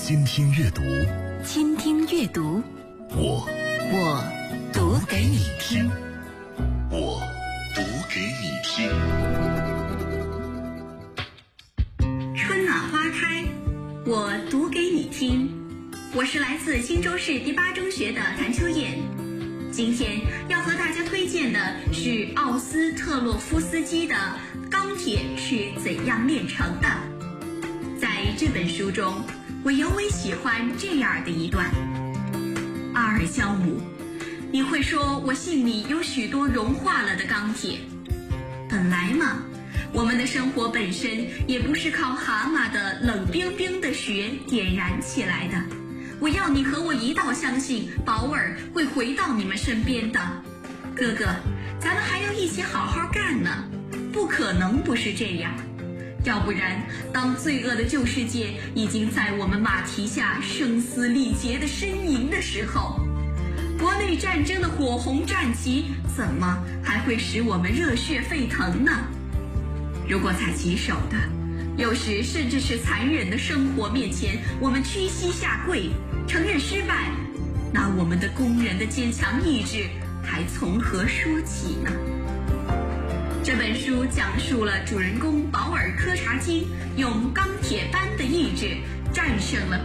倾听阅读， 倾听阅读， 我读给你听， 我读给你听。 春暖花开，我读给你听。我是来自荆州市第8中学的谭秋燕，今天要和大家推荐的是奥斯特洛夫斯基的《钢铁是怎样炼成的》。在这本书中，我尤为喜欢这样的一段：阿尔肖姆，你会说我心里有许多融化了的钢铁。本来嘛，我们的生活本身也不是靠蛤蟆的冷冰冰的血点燃起来的。我要你和我一道相信保尔会回到你们身边的。哥哥，咱们还要一起好好干呢，不可能不是这样。要不然，当罪恶的旧世界已经在我们马蹄下声嘶力竭地呻吟的时候，国内战争的火红战旗怎么还会使我们热血沸腾呢？如果在棘手的，有时甚至是残忍的生活面前，我们屈膝下跪，承认失败，那我们的工人的坚强意志还从何说起呢？这本书讲述了主人公保尔柯察金用钢铁般的意志战胜了